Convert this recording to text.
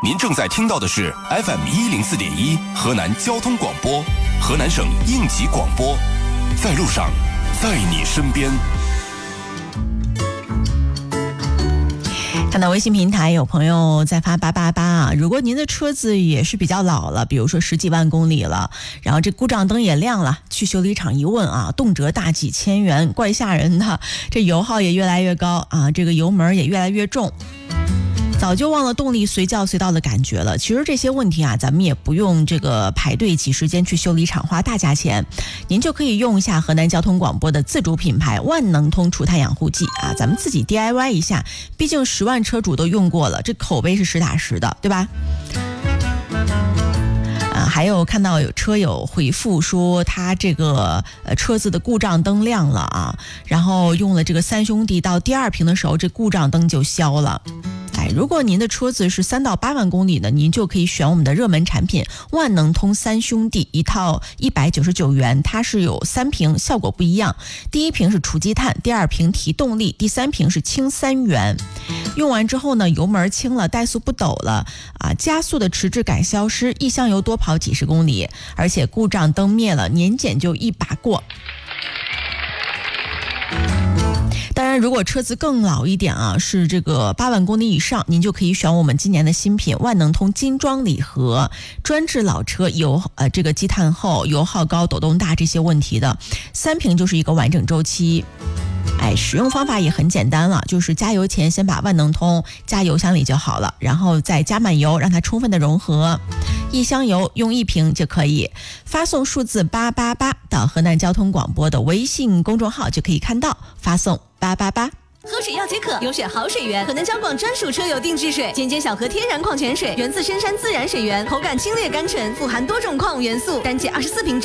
您正在听到的是 FM104.1 河南交通广播，河南省应急广播，在路上，在你身边。 看到微信平台有朋友在发888啊，如果您的车子也是比较老了，比如说10几万公里了，然后这故障灯也亮了，去修理厂一问啊，动辄大几千元，怪吓人的。这油耗也越来越高啊，这个油门也越来越重。早就忘了动力随叫随到的感觉了。其实这些问题啊，咱们也不用这个排队挤时间去修理厂花大价钱，您就可以用一下河南交通广播的自主品牌万能通除碳养护剂啊，咱们自己 DIY 一下，毕竟10万车主都用过了，这口碑是实打实的，对吧？还有看到有车友回复说他这个车子的故障灯亮了啊，然后用了这个3兄弟到第2瓶的时候，这故障灯就消了。如果您的车子是3到8万公里呢，您就可以选我们的热门产品万能通3兄弟，一套199元，它是有3瓶，效果不一样。第1瓶是除积碳，第2瓶提动力，第3瓶是轻3元。用完之后呢，油门轻了，怠速不抖了啊，加速的迟滞感消失，一箱油多跑几十公里，而且故障灯灭了，年检就一把过。当然如果车子更老一点啊，是这个8万公里以上，您就可以选我们今年的新品万能通精装礼盒，专治老车这个积碳厚、油耗高、抖动大这些问题的，3瓶就是一个完整周期。使用方法也很简单了，就是加油前先把万能通加油箱里就好了，然后再加满油，让它充分的融合。1箱油用1瓶就可以，发送数字888到河南交通广播的微信公众号就可以看到，发送888。 喝水要解渴，有选好水源，河南交广专属车友定制水，简洁小河天然矿泉水，源自深山自然水源，口感清冽甘醇，富含多种矿物元素，单节24瓶。